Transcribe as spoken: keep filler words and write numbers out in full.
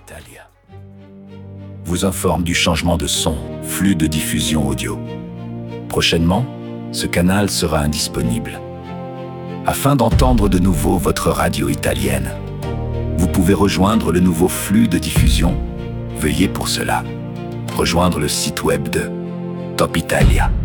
Italia vous informe du changement de son, flux de diffusion audio. Prochainement, ce canal sera indisponible. Afin d'entendre de nouveau votre radio italienne, vous pouvez rejoindre le nouveau flux de diffusion. Veuillez pour cela rejoindre le site web de Top Italia.